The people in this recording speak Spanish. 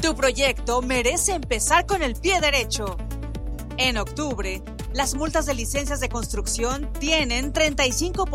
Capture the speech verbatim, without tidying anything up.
Tu proyecto merece empezar con el pie derecho. En octubre, las multas de licencias de construcción tienen treinta y cinco por ciento